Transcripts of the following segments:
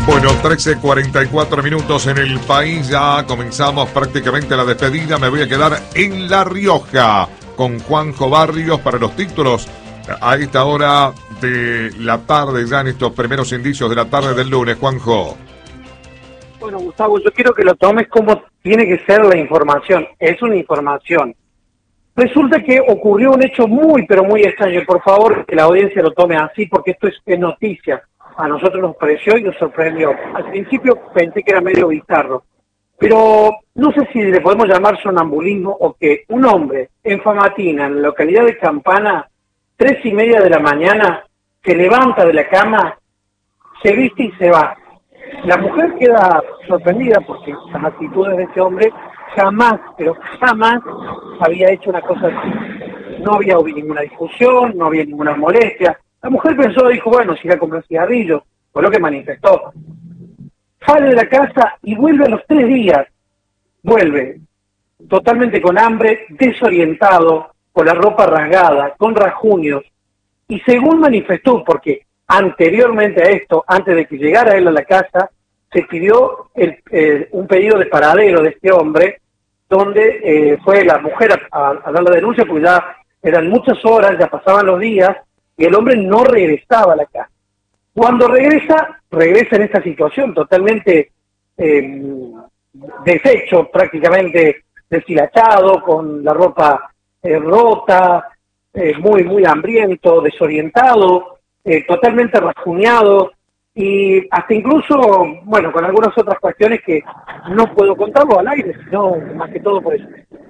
Bueno, 13:44 minutos en el país, ya comenzamos prácticamente la despedida. Me voy a quedar en La Rioja con Juanjo Barrios para los títulos a esta hora de la tarde, ya en estos primeros indicios de la tarde del lunes. Juanjo. Bueno, Gustavo, yo quiero que lo tomes como tiene que ser la información. Es una información. Resulta que ocurrió un hecho muy, pero muy extraño. Por favor, que la audiencia lo tome así, porque esto es noticia. A nosotros nos pareció y nos sorprendió. Al principio pensé que era medio bizarro, pero no sé si le podemos llamar sonambulismo o que un hombre en Famatina, en la localidad de Campana, 3:30 de la mañana, se levanta de la cama, se viste y se va. La mujer queda sorprendida porque las actitudes de este hombre jamás, pero jamás había hecho una cosa así. No había habido ninguna discusión, no había ninguna molestia. La mujer pensó, dijo, bueno, si irá a comprar cigarrillos, fue lo que manifestó. Sale de la casa y vuelve a los 3 días. Vuelve totalmente con hambre, desorientado, con la ropa rasgada, con rajuños. Y según manifestó, porque anteriormente a esto, antes de que llegara él a la casa, se pidió un pedido de paradero de este hombre, donde fue la mujer a dar la denuncia, porque ya eran muchas horas, ya pasaban los días, y el hombre no regresaba a la casa. Cuando regresa en esta situación totalmente deshecho, prácticamente deshilachado, con la ropa rota, muy hambriento, desorientado, totalmente rajuñado, y hasta incluso, bueno, con algunas otras cuestiones que no puedo contarlo al aire, sino más que todo por eso.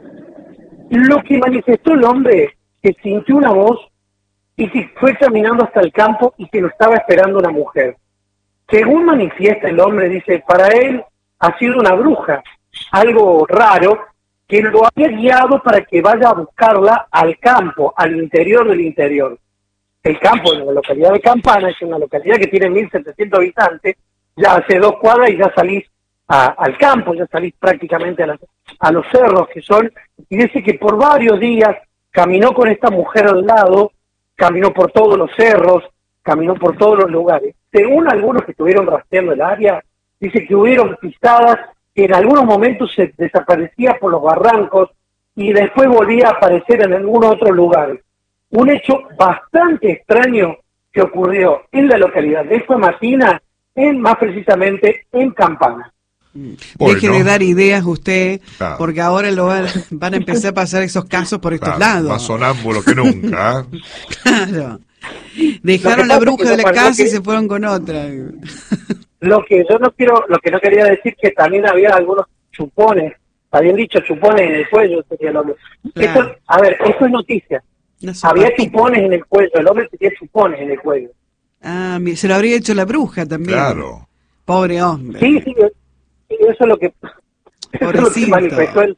Lo que manifestó el hombre, que sintió una voz, y que fue caminando hasta el campo y que lo estaba esperando una mujer. Según manifiesta el hombre, dice, para él ha sido una bruja, algo raro, que lo había guiado para que vaya a buscarla al campo, al interior del interior. El campo en la localidad de Campana es una localidad que tiene 1.700 habitantes, ya hace 2 cuadras y ya salís al campo, ya salís prácticamente a los cerros que son, y dice que por varios días caminó con esta mujer al lado, caminó por todos los cerros, caminó por todos los lugares. Según algunos que estuvieron rastreando el área, dice que hubieron pisadas, que en algunos momentos se desaparecía por los barrancos y después volvía a aparecer en algún otro lugar. Un hecho bastante extraño que ocurrió en la localidad de Famatina, más precisamente en Campana. Bueno. Deje de dar ideas usted, claro, porque ahora van a empezar a pasar esos casos por estos lados. Más sonámbulo que nunca. Claro. Dejaron la bruja de la casa y se fueron con otra. Lo que no quería decir que también había algunos chupones, habían dicho chupones en el cuello, sería el hombre. Claro. Esto es noticia. Había chupones en el cuello, el hombre tenía chupones en el cuello. Ah, se lo habría hecho la bruja también. Claro. Pobre hombre. Sí, eso es lo que manifestó él.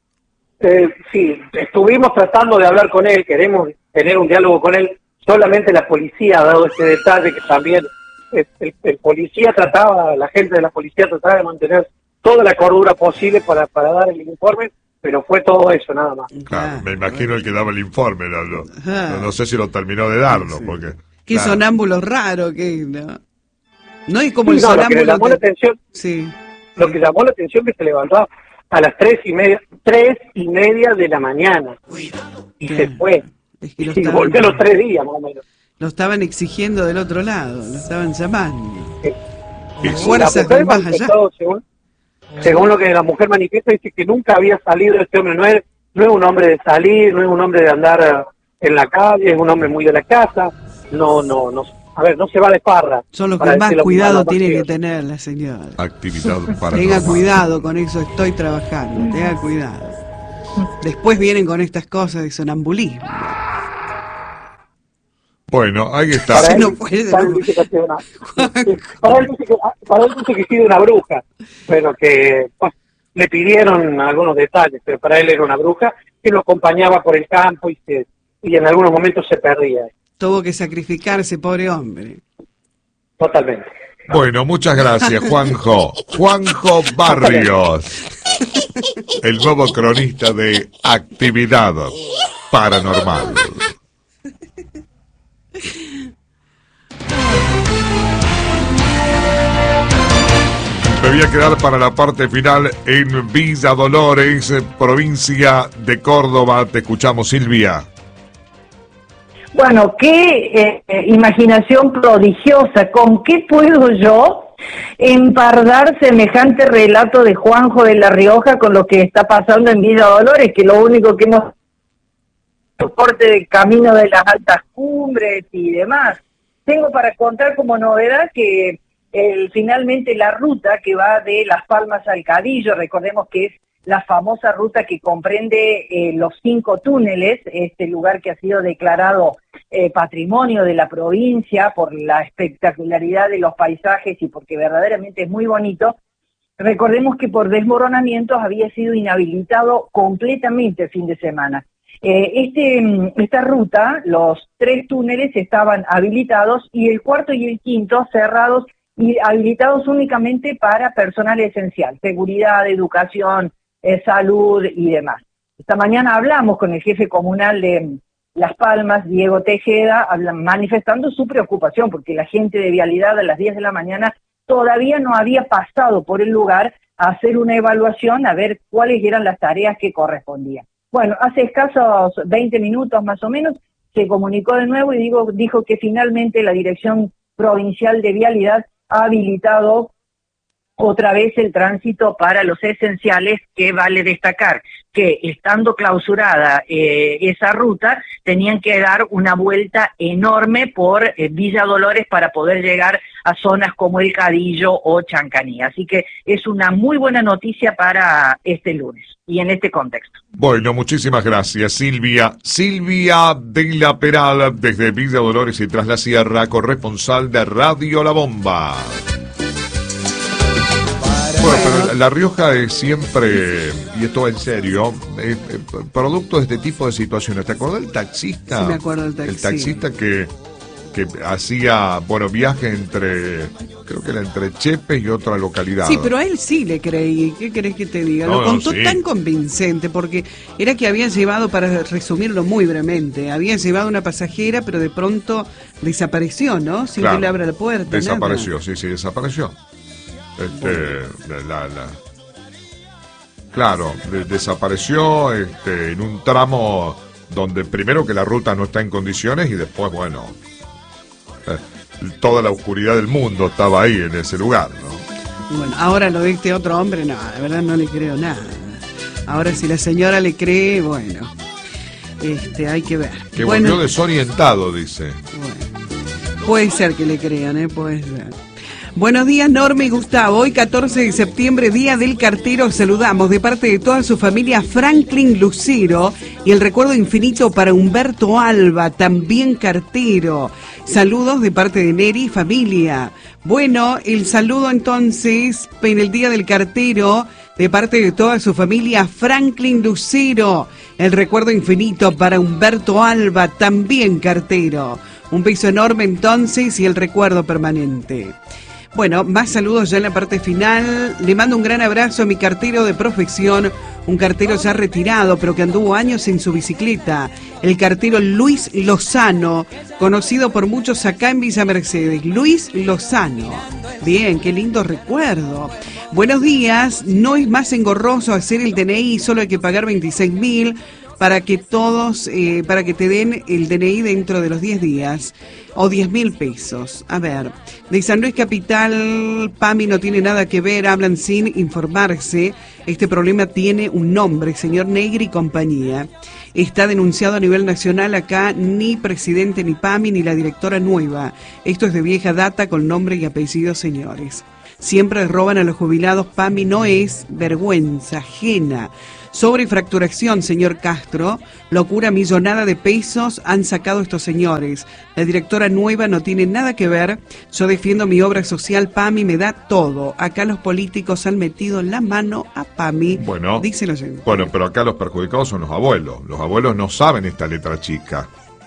Sí, estuvimos tratando de hablar con él, queremos tener un diálogo con él, solamente la policía ha dado este detalle que también el policía la gente de la policía trataba de mantener toda la cordura posible para dar el informe, pero fue todo eso, nada más. Claro, me imagino el que daba el informe, no sé si lo terminó de darlo, sí, porque... Qué claro, sonámbulo raro, que no hay como el sonámbulo... Lo que llamó la atención... Sí. Lo que llamó la atención que se levantó a las 3:30 de la mañana. Y claro, se fue. Es que y volvió a los 3 días, más o menos. Lo estaban exigiendo del otro lado, lo estaban llamando. Fuerzas del más allá. Según lo que la mujer manifiesta, dice que nunca había salido este hombre. No es un hombre de salir, no es un hombre de andar en la calle, es un hombre muy de la casa. No se va de farra. Son los que más cuidado tiene que tener la señora. Actividad para Tenga cuidado, con eso estoy trabajando, tenga cuidado. Después vienen con estas cosas de sonambulismo. Bueno, ahí está. Para él dice que ha sido una bruja, pero que le pidieron algunos detalles, pero para él era una bruja que lo acompañaba por el campo y en algunos momentos se perdía. Tuvo que sacrificarse, pobre hombre. Totalmente. Bueno, muchas gracias, Juanjo. Juanjo Barrios, el nuevo cronista de Actividad Paranormal. voy a quedar para la parte final en Villa Dolores, provincia de Córdoba. Te escuchamos, Silvia. Bueno, qué imaginación prodigiosa. ¿Con qué puedo yo empardar semejante relato de Juanjo de La Rioja con lo que está pasando en Villa Dolores? Que lo único que hemos... soporte del camino de las altas cumbres y demás. Tengo para contar como novedad que finalmente la ruta que va de Las Palmas al Cadillo, recordemos que es la famosa ruta que comprende los 5 túneles, este lugar que ha sido declarado patrimonio de la provincia por la espectacularidad de los paisajes y porque verdaderamente es muy bonito. Recordemos que por desmoronamientos había sido inhabilitado completamente el fin de semana. Esta ruta, los 3 túneles estaban habilitados y el cuarto y el quinto cerrados y habilitados únicamente para personal esencial, seguridad, educación, salud y demás. Esta mañana hablamos con el jefe comunal de Las Palmas, Diego Tejeda, manifestando su preocupación porque la gente de vialidad a las 10 de la mañana todavía no había pasado por el lugar a hacer una evaluación, a ver cuáles eran las tareas que correspondían. Bueno, hace escasos 20 minutos más o menos se comunicó de nuevo y dijo que finalmente la Dirección Provincial de Vialidad ha habilitado otra vez el tránsito para los esenciales, que vale destacar que estando clausurada esa ruta, tenían que dar una vuelta enorme por Villa Dolores para poder llegar a zonas como El Cadillo o Chancaní. Así que es una muy buena noticia para este lunes y en este contexto. Bueno, muchísimas gracias, Silvia. Silvia de la Peral, desde Villa Dolores y Tras la Sierra, corresponsal de Radio La Bomba. Bueno, pero La Rioja es siempre, y esto en serio, producto de este tipo de situaciones. ¿Te acuerdas del taxista? Sí, me acuerdo del taxista. El taxista que hacía, viaje creo que era entre Chepes y otra localidad. Sí, pero a él sí le creí. ¿Qué querés que te diga? Lo contó tan convincente, porque era que habían llevado, para resumirlo muy brevemente, habían llevado una pasajera, pero de pronto desapareció, ¿no? Sin que le abra la puerta. Desapareció, nada. sí, desapareció. Claro, desapareció en un tramo donde primero que la ruta no está en condiciones y después, toda la oscuridad del mundo estaba ahí en ese lugar, ¿no? Bueno, ahora lo de este otro hombre, no, la verdad no le creo nada. Ahora si la señora le cree, bueno, hay que ver. Que volvió desorientado, dice. Bueno, puede ser que le crean, puede ser. Buenos días, Norma y Gustavo. Hoy 14 de septiembre, Día del Cartero, saludamos de parte de toda su familia Franklin Lucero y el recuerdo infinito para Humberto Alba, también cartero. Saludos de parte de Neri y familia. Bueno, el saludo entonces en el Día del Cartero de parte de toda su familia Franklin Lucero. El recuerdo infinito para Humberto Alba, también cartero. Un beso enorme entonces y el recuerdo permanente. Bueno, más saludos ya en la parte final. Le mando un gran abrazo a mi cartero de profesión, un cartero ya retirado, pero que anduvo años en su bicicleta, el cartero Luis Lozano, conocido por muchos acá en Villa Mercedes. Luis Lozano. Bien, qué lindo recuerdo. Buenos días, no es más engorroso hacer el DNI, solo hay que pagar 26.000 para que te den el DNI dentro de los 10 días. O 10.000 pesos. A ver, de San Luis Capital, PAMI no tiene nada que ver, hablan sin informarse. Este problema tiene un nombre, señor Negri y compañía. Está denunciado a nivel nacional acá, ni presidente, ni PAMI, ni la directora nueva. Esto es de vieja data con nombre y apellido, señores. Siempre roban a los jubilados, PAMI no es vergüenza ajena. Sobrefracturación, señor Castro, locura millonada de pesos han sacado estos señores. La directora nueva no tiene nada que ver. Yo defiendo mi obra social, PAMI me da todo. Acá los políticos han metido la mano a PAMI. Bueno, dice la gente. Bueno, pero acá los perjudicados son los abuelos. Los abuelos no saben esta letra chica.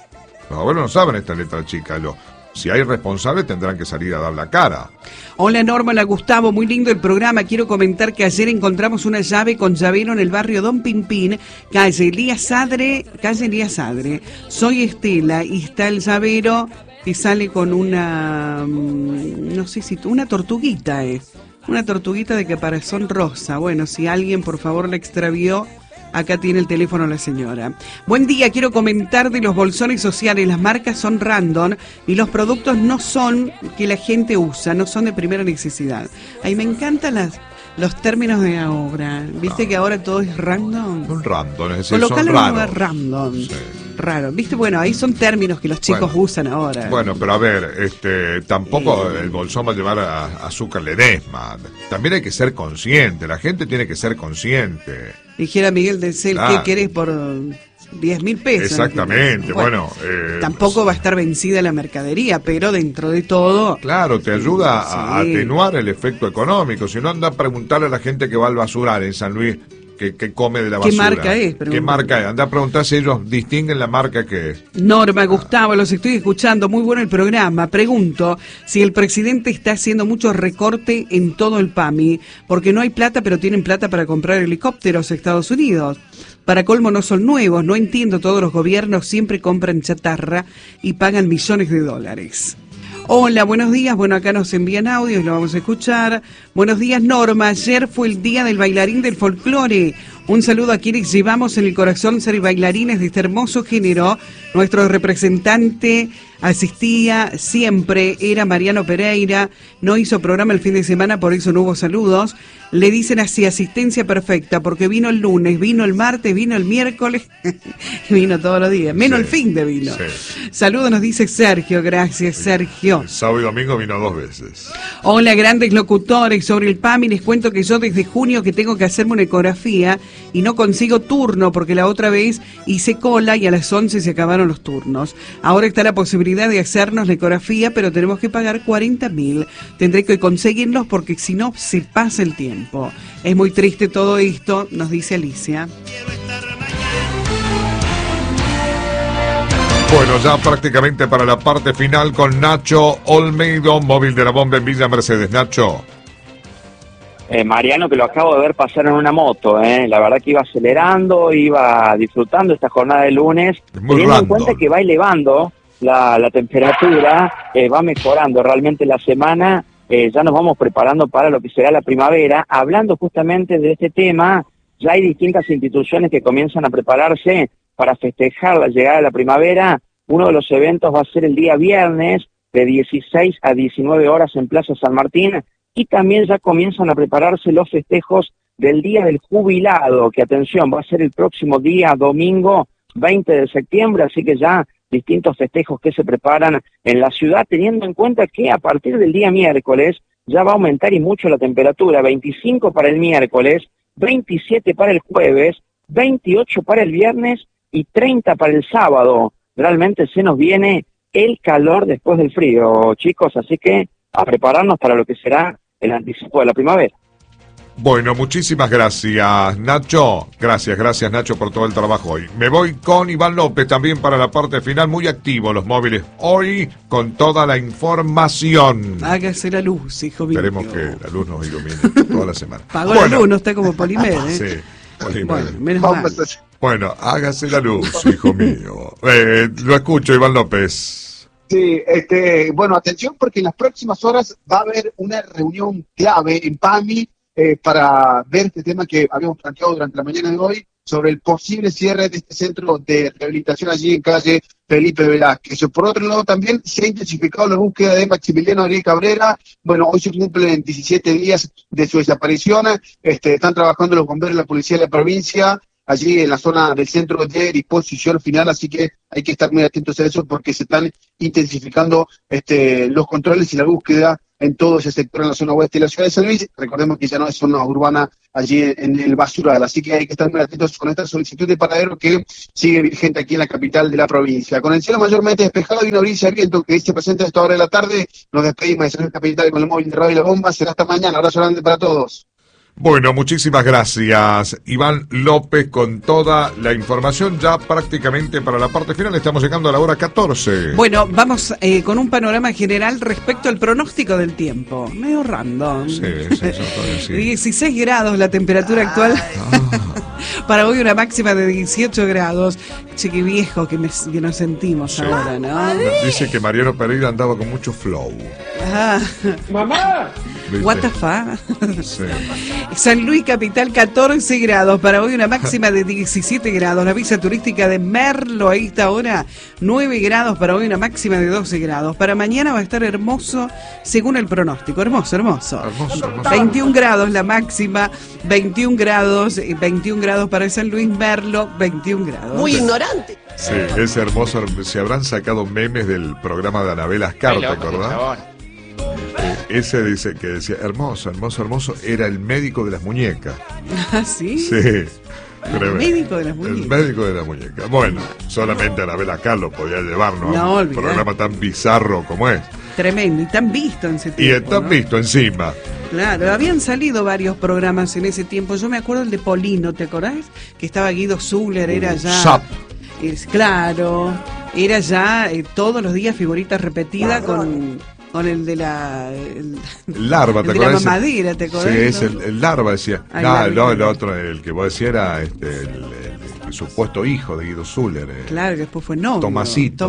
Si hay responsables tendrán que salir a dar la cara. Hola Norma, hola Gustavo, muy lindo el programa. Quiero comentar que ayer encontramos una llave con llavero en el barrio Don Pimpín, calle Elías Sadre. Soy Estela y está el llavero que sale con una, no sé si una tortuguita es. Una tortuguita de caparazón rosa. Bueno, si alguien por favor la extravió, acá tiene el teléfono la señora. Buen día, quiero comentar de los bolsones sociales. Las marcas son random y los productos no son que la gente usa, no son de primera necesidad. Ay, me encantan los términos de ahora. ¿Viste que ahora todo es random? Son random, es decir, Colocalo son en lugar raros. random. Sí. Raro. ¿Viste? Bueno, ahí son términos que los chicos usan ahora. Bueno, pero a ver, tampoco el bolsón va a llevar a azúcar ledesma. También hay que ser consciente, la gente tiene que ser consciente. Dijera Miguel del Cel, Claro. ¿qué querés por 10.000 pesos? Exactamente, bueno, tampoco va a estar vencida la mercadería, pero dentro de todo... Claro, te ayuda a Sí. atenuar el efecto económico. Si no, anda a preguntarle a la gente que va al basural en San Luis que come de la ¿Qué basura. marca es? ¿Qué marca es? Anda a preguntar si ellos distinguen la marca que es. Norma, Gustavo, los estoy escuchando, muy bueno el programa. Pregunto si el presidente está haciendo mucho recorte en todo el PAMI, porque no hay plata, pero tienen plata para comprar helicópteros a Estados Unidos. Para colmo no son nuevos, no entiendo, todos los gobiernos siempre compran chatarra y pagan millones de dólares. Hola, buenos días. Bueno, acá nos envían audios, lo vamos a escuchar. Buenos días, Norma. Ayer fue el día del bailarín del folclore. Un saludo a quienes llevamos en el corazón ser bailarines de este hermoso género. Nuestro representante asistía siempre, era Mariano Pereira. No hizo programa el fin de semana, por eso no hubo saludos. Le dicen así, asistencia perfecta, porque vino el lunes, vino el martes, vino el miércoles, vino todos los días, menos el fin de vino. Sí. Saludos, nos dice Sergio. Gracias, Sergio. El sábado y domingo vino 2 veces. Hola, grandes locutores. Sobre el PAMI les cuento que yo desde junio que tengo que hacerme una ecografía y no consigo turno porque la otra vez hice cola y a las 11 se acabaron los turnos. Ahora está la posibilidad de hacernos la ecografía, pero tenemos que pagar 40.000. Tendré que conseguirlos porque si no se pasa el tiempo. Es muy triste todo esto, nos dice Alicia. Bueno, ya prácticamente para la parte final con Nacho Olmedo, móvil de la bomba en Villa Mercedes. Nacho. Mariano, que lo acabo de ver pasar en una moto, la verdad que iba acelerando, iba disfrutando esta jornada de lunes, teniendo en cuenta que va elevando la temperatura, va mejorando realmente la semana, ya nos vamos preparando para lo que será la primavera. Hablando justamente de este tema, ya hay distintas instituciones que comienzan a prepararse para festejar la llegada de la primavera. Uno de los eventos va a ser el día viernes de 16 a 19 horas en Plaza San Martín, y también ya comienzan a prepararse los festejos del Día del Jubilado, que atención, va a ser el próximo día domingo 20 de septiembre, así que ya distintos festejos que se preparan en la ciudad, teniendo en cuenta que a partir del día miércoles ya va a aumentar y mucho la temperatura, 25 para el miércoles, 27 para el jueves, 28 para el viernes y 30 para el sábado. Realmente se nos viene el calor después del frío, chicos, así que a prepararnos para lo que será el anticipo de la primavera. Bueno, muchísimas gracias, Nacho. Gracias, Nacho, por todo el trabajo hoy. Me voy con Iván López también para la parte final. Muy activo los móviles hoy con toda la información. Hágase la luz, hijo mío. Esperemos que la luz nos ilumine toda la semana. Pagó la luz, no está como Polimer, ¿eh? Sí, Polimer. Bueno, menos mal. Bueno, hágase la luz, hijo mío. Lo escucho, Iván López. Sí, bueno, atención porque en las próximas horas va a haber una reunión clave en PAMI para ver este tema que habíamos planteado durante la mañana de hoy sobre el posible cierre de este centro de rehabilitación allí en calle Felipe Velázquez. Por otro lado, también se ha intensificado la búsqueda de Maximiliano Ariel Cabrera. Bueno, hoy se cumplen 17 días de su desaparición. Están trabajando los bomberos y la policía de la provincia allí en la zona del centro de disposición final, así que hay que estar muy atentos a eso porque se están intensificando los controles y la búsqueda en todo ese sector en la zona oeste de la ciudad de San Luis. Recordemos que ya no es zona urbana allí en el basural, así que hay que estar muy atentos con esta solicitud de paradero que sigue vigente aquí en la capital de la provincia. Con el cielo mayormente despejado y una brisa de viento que dice presente a esta hora de la tarde, nos despedimos de San Luis Capital con el móvil de Radio La Bomba. Será hasta mañana. Abrazo grande para todos. Bueno, muchísimas gracias, Iván López, con toda la información. Ya prácticamente para la parte final estamos llegando a la hora 14. Bueno, vamos con un panorama general respecto al pronóstico del tiempo. Medio random. Sí. 16 grados la temperatura actual. Para hoy una máxima de 18 grados. Che, qué viejo que nos sentimos ahora, ¿no? Dice que Mariano Pereira andaba con mucho flow. Ah. ¡Mamá! What the fuck? Sí. San Luis Capital, 14 grados. Para hoy una máxima de 17 grados. La visa turística de Merlo, ahí está ahora, 9 grados. Para hoy una máxima de 12 grados. Para mañana va a estar hermoso, según el pronóstico. Hermoso, hermoso. 21 grados la máxima, 21 grados para San Luis, Merlo, 21 grados. Muy ignorante. Sí, es hermoso. Se habrán sacado memes del programa de Anabel Ascar, ¿te acordás? Ese dice que decía, hermoso, hermoso, hermoso, era el médico de las muñecas. ¿Ah, sí? Sí. El médico de las muñecas. El médico de las muñecas. Bueno, solamente Anabel Ascar lo podía llevarnos a un programa tan bizarro como es. Tremendo, y tan visto en ese tiempo. Y tan visto encima. Claro, habían salido varios programas en ese tiempo. Yo me acuerdo el de Polino, ¿te acordás? Que estaba Guido Zuller, era ya... Zap. Claro, era ya todos los días figuritas repetidas con el de la... El larva, ¿te acuerdas? De la mamadera, ¿te acordás? Sí, es el larva, decía. No, el otro, el que vos decías era el supuesto hijo de Guido Zuller. Claro, que después fue novio. Tomasito.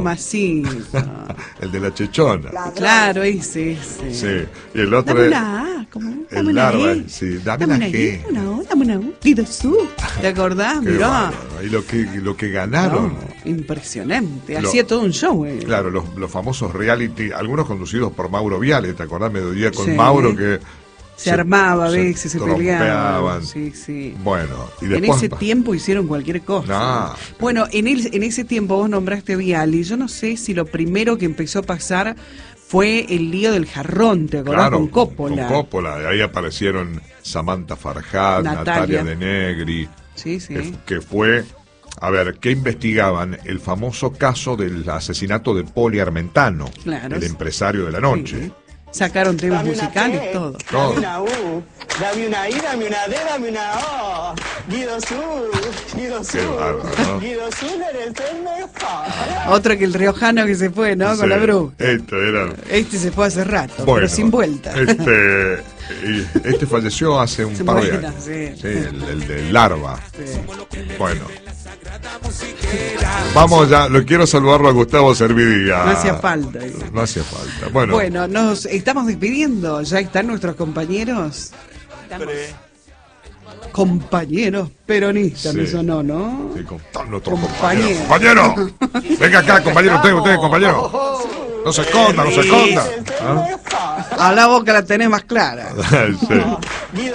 El de la chechona. Claro, ese. Sí, y el otro dame una A, ¿cómo? El larva, sí, dame una G. Dame una U, Guido Zuller. ¿Te acordás? Mirá. Y lo que ganaron. No, impresionante, hacía todo un show. Claro, los famosos reality, algunos conducidos por Mauro Viale, ¿te acordás? Mediodía con Mauro, que se armaba a veces, se peleaban. Sí. Bueno, y después, en ese tiempo hicieron cualquier cosa. Bueno, en ese tiempo vos nombraste Viale, y yo no sé si lo primero que empezó a pasar fue el lío del jarrón, ¿te acordás? Claro, con Coppola. Con Coppola, ahí aparecieron Samantha Farhat, Natalia de Negri, sí. Que fue, a ver, que investigaban el famoso caso del asesinato de Poli Armentano, el empresario de la noche. Sí. Sacaron temas musicales, todo. Dame una U, dame una I, dame una D, dame una O. Guido Zuller, ¿no? Guido Zuller es el mejor. Otro que el riojano que se fue, ¿no? Sí, con la Bru. Este se fue hace rato, bueno, pero sin vuelta. Este falleció hace un par de años. Sí, el de Larva. Sí. Bueno. Vamos ya, quiero saludarlo a Gustavo Servidía. No hacía falta. No hacía falta. Bueno, nos estamos despidiendo. Ya están nuestros compañeros. Compañeros peronistas, sí. Me sonó, ¿no? Sí, compañero. ¡Compañero! Venga acá, compañero, usted, compañero. No se esconda. A la boca la tenés más clara. Sí.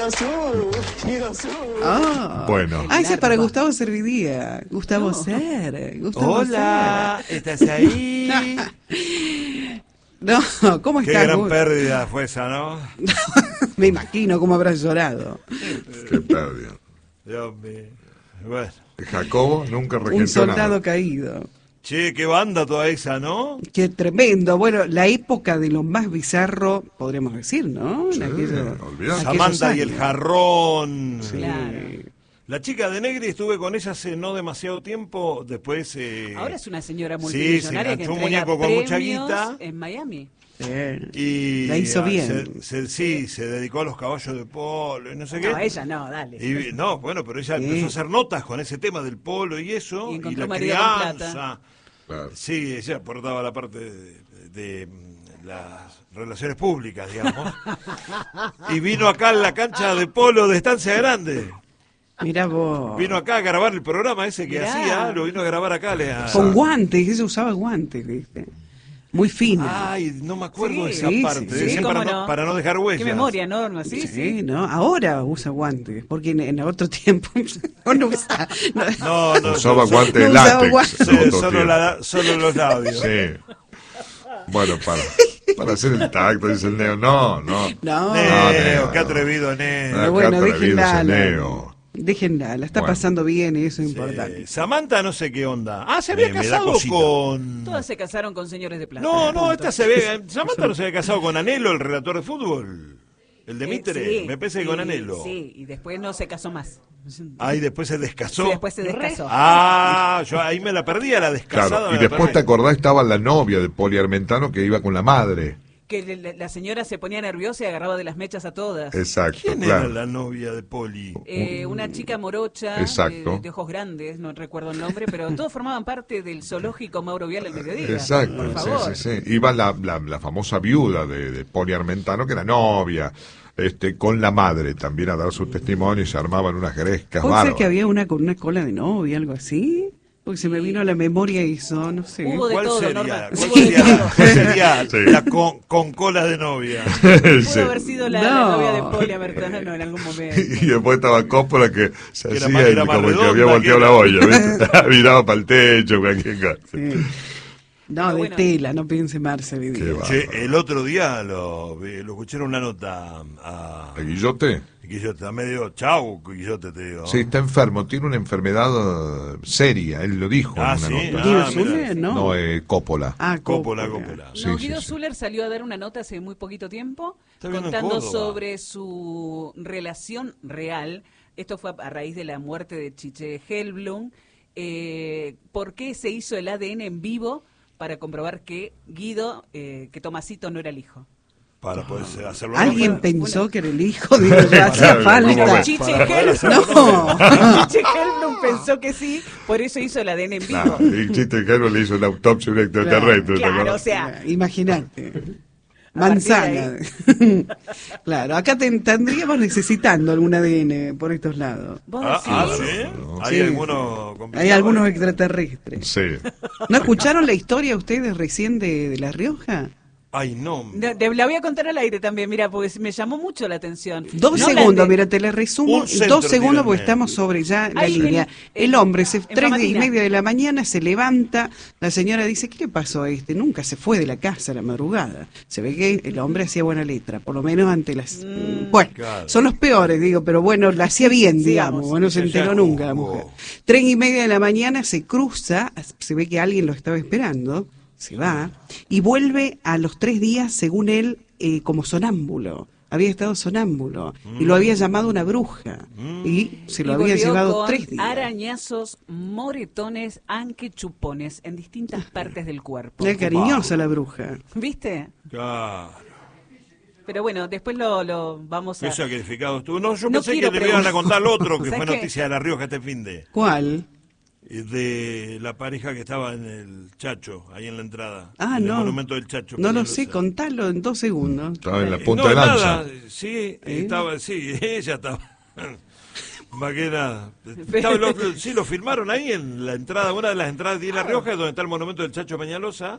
Bueno. Ese es para Gustavo Servidía. Gustavo Ser. Hola, ¿estás ahí? No, ¿cómo estás? Qué gran pérdida fue esa, ¿no? Me imagino cómo habrás llorado. Qué pérdida. Dios mío. Bueno. Jacobo nunca regentó un soldado nada. caído. Che, qué banda toda esa, ¿no? Qué tremendo. Bueno, la época de lo más bizarro, podríamos decir, ¿no? Sí, Samantha y el jarrón. Sí. Claro. La chica de Negri, estuve con ella hace no demasiado tiempo, después... Ahora es una señora multimillonaria que un entrega muñeco con mucha premios guita. En Miami. Y la hizo bien. Se dedicó a los caballos de polo y no sé qué. No, ella no, dale. Pero ella empezó a hacer notas con ese tema del polo y eso, y la crianza. Claro. Sí, ella aportaba la parte de las relaciones públicas, digamos. Y vino acá en la cancha de polo de Estancia Grande. Mirá vos. Vino acá a grabar el programa ese que hacía, lo vino a grabar acá. Con guantes, ella usaba guantes, ¿viste? Muy fina. Ay, no me acuerdo de esa parte. Sí, para no dejar huellas. Qué memoria, ¿no? Sí, ¿no? Ahora usa guantes, porque en otro tiempo no usa. No usaba guantes de látex. Solo los labios. Sí. Bueno, para hacer el tacto, dice el Neo. No. Neo, qué atrevido, Neo. Bueno, déjenla, la está pasando bien y eso es importante. Samantha no sé qué onda. Se había casado con... Todas se casaron con señores de plata. Samantha no se había casado con Anhelo, el relator de fútbol. El de Mitre, me parece que con Anhelo. Sí, y después no se casó más. Y después se descasó. Sí, después se descasó. Yo ahí me la perdí a la descasada. Claro, y después te acordás, estaba la novia de Poli Armentano que iba con la madre. que la señora se ponía nerviosa y agarraba de las mechas a todas. Exacto, ¿Quién claro. era la novia de Poli? Una chica morocha, Exacto. de ojos grandes, no recuerdo el nombre, pero todos formaban parte del zoológico Mauro Vial al mediodía. Exacto, Por favor. sí. Iba la famosa viuda de Poli Armentano, que era novia, con la madre también a dar su testimonio y se armaban unas grescas ¿Puede ser bárbaras. que había una con una cola de novia, algo así? Porque se me vino a la memoria eso, no sé. Hubo de ¿Cuál todo, sería? Norma. ¿Cuál Hubo de sería? todo. ¿Cuál sería Sí. la con cola de novia? Pudo haber sido la No. novia de Poli Abertano en algún momento. Y después estaba Coppola que se Que era hacía más- era más como el que redonda, había volteado que la era- olla, ¿viste? Miraba para el techo, cualquier cosa. Sí. No, Pero de bueno. tela, no piense Marce hoy día. Qué va. Che, el otro día lo escuché en una nota a ¿El Guillote? Guillote, a medio chau, Guillote, te digo. Sí, está enfermo, tiene una enfermedad seria, él lo dijo Ah, en una sí, nota. Guido Ah, Zuller, mira. ¿no? No, Coppola. Ah, Coppola. Sí, No, sí, Guido sí. Zuller salió a dar una nota hace muy poquito tiempo Está viviendo en contando Córdoba. sobre su relación real. Esto fue a raíz de la muerte de Chiche Helblum. ¿Por qué se hizo el ADN en vivo? Para comprobar que Guido, que Tomasito no era el hijo. Para poder hacerlo. ¿Alguien no, pensó que era el hijo? Digo, ya hacía Claro, ¿cómo falta. ves? Chiche para poder Helblum. No. Chiche Helblum pensó que sí, por eso hizo el ADN en vivo. Claro, y Chiste Caro le hizo una autopsia a un extraterrestre. ¿te Claro, o acordás? sea, Imagínate. A partir Manzana. Claro, acá tendríamos necesitando algún ADN por estos lados. vos Ah, decís. ¿sí? Sí. ¿Hay algunos complicados? Hay algunos extraterrestres. Sí. ¿No escucharon la historia ustedes recién de La Rioja? Ay, no. La voy a contar al aire también, mira, porque me llamó mucho la atención. 2 No segundos, la de- mira, te la resumo. Un centro, 2 segundos porque díganme. estamos sobre ya la Ay, línea. en El hombre, 3 Famatina. y media de la mañana, se levanta. La señora dice, ¿qué le pasó a este? Nunca se fue de la casa a la madrugada. Se ve que el hombre hacía buena letra, por lo menos ante las... Bueno, Claro. son los peores, digo, pero bueno, la hacía bien, Sigamos. digamos. Bueno, se Ya enteró nunca la mujer. jugó. 3 y media de la mañana se cruza, se ve que alguien lo estaba esperando, se va, y vuelve a los 3 días, según él, como sonámbulo. Había estado sonámbulo y lo había llamado una bruja y se lo Y había volvió llevado con 3 días. arañazos, moretones, chupones en distintas partes del cuerpo. Era cariñosa la bruja. ¿Viste? Claro. Pero bueno, después lo vamos a... Qué sacrificado estuvo. No, yo No pensé quiero que le iban a preguntar. contar lo otro, que ¿Sabes fue qué? noticia de La Rioja este finde. ¿Cuál? De la pareja que estaba en el Chacho, ahí en la entrada. Ah, en no. el monumento del Chacho. No lo Peñalosa. sé, contalo en 2 segundos. Estaba en la punta No, de lanza. nada, sí, estaba, sí, ella estaba. Más que nada. Sí, lo filmaron ahí en la entrada, una de las entradas de La Rioja, donde está el monumento del Chacho Peñalosa.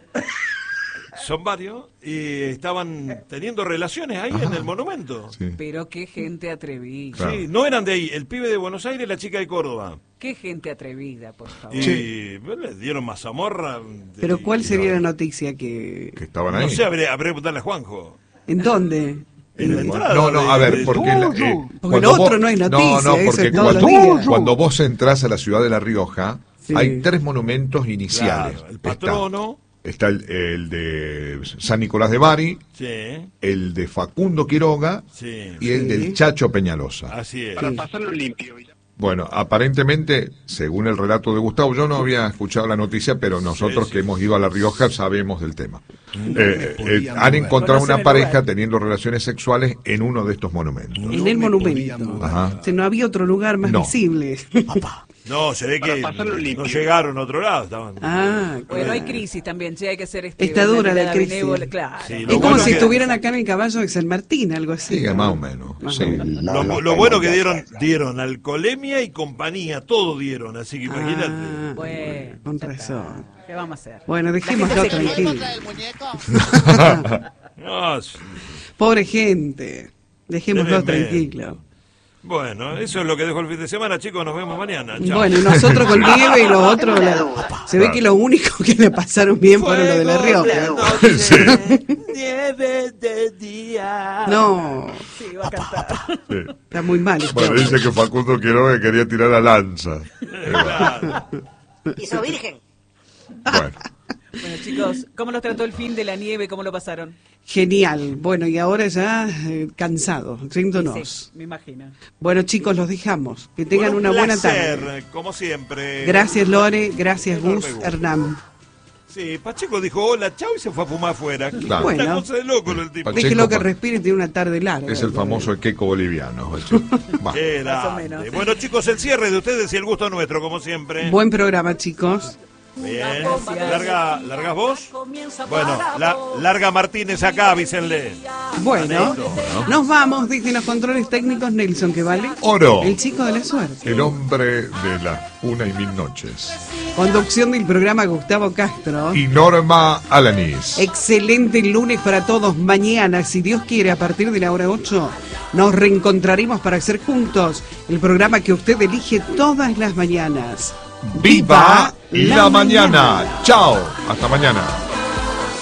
Son varios, y estaban teniendo relaciones ahí en el monumento. Sí. Pero qué gente atrevida. Claro. Sí, no eran de ahí, el pibe de Buenos Aires y la chica de Córdoba. Qué gente atrevida, por favor. Y les dieron mazamorra. Pero ¿cuál y- sería la noticia que... Que estaban ahí. No sé, habría que preguntarle a Juanjo. ¿En dónde? En la entrada No, de- a ver, de- porque... Porque lo otro no es noticia, No, eso porque es todos los cuando, días. cuando vos entras a la ciudad de La Rioja, Sí. hay 3 monumentos iniciales. Claro, el patrono. Está el de San Nicolás de Bari, Sí, el de Facundo Quiroga sí. y el Sí. del Chacho Peñalosa. Así es. Para pasarlo limpio. Bueno, aparentemente, según el relato de Gustavo, yo no había escuchado la noticia, pero nosotros sí. que hemos ido a La Rioja sabemos del tema. podían Han mover. encontrado Conocen una el pareja lugar. teniendo relaciones sexuales en uno de estos monumentos. En el me monumento. podía mover. Ajá. O sea, no había otro lugar más No. visible. No, se ve que pasarlo no limpio. llegaron a otro lado. Estaban... Ah, Bueno, hay claro. crisis también, sí, hay que ser Está una dura la mirada crisis. benévola, claro. Sí, Es lo como bueno si que- estuvieran acá en el caballo de San Martín, algo así. Sí, ¿no? más o menos. Más Sí. o menos. Lo bueno que dieron alcoholemia y compañía, todo dieron, así que imagínate. Ah, Bueno, con ya está. razón. ¿Qué vamos a hacer? Bueno, La dejémoslo gente se quiere. tranquilo. No, sí. Pobre gente. Dejémoslo Espérenme. tranquilo. Bueno, eso es lo que dejó el fin de semana, chicos, nos vemos mañana. Chao. Bueno, y nosotros con nieve y los otros, se ve que lo único que le pasaron bien fueron lo de La Fuego de Rioja. noche, nieve de día. No, Sí, va a cantar. Sí. está muy mal. este Bueno, hombre. dice que Facundo Quiroga quería tirar la lanza. Claro. Hizo virgen. Bueno, Bueno, chicos, ¿cómo los trató el fin de la nieve? ¿Cómo lo pasaron? Genial. Bueno, y ahora ya cansados, riéndonos. Sí, me imagino. Bueno, chicos, los dejamos. Que tengan Bueno, una un buena placer, tarde. como siempre. Gracias, Lore. Gracias, Enorme Gus gusto. Hernán. Sí, Pacheco dijo hola, chau y se fue a fumar afuera. Claro. Bueno. Una cosa de loco el tipo. Pacheco, Déjelo que respire y tiene una tarde larga. Es el famoso queco boliviano. Más o menos. Bueno, chicos, el cierre de ustedes y el gusto nuestro, como siempre. Buen programa, chicos. Bien. ¿Largas vos? Bueno, larga Martínez acá, avísenle. Bueno, nos vamos, desde los controles técnicos, Nelson, que vale. Oro. El chico de la suerte. El hombre de las 1:1000 noches. Conducción del programa Gustavo Castro. Y Norma Alanis. Excelente lunes para todos. Mañana, si Dios quiere, a partir de la hora 8, nos reencontraremos para hacer juntos el programa que usted elige todas las mañanas. ¡Viva la mañana! ¡Chao! Hasta mañana.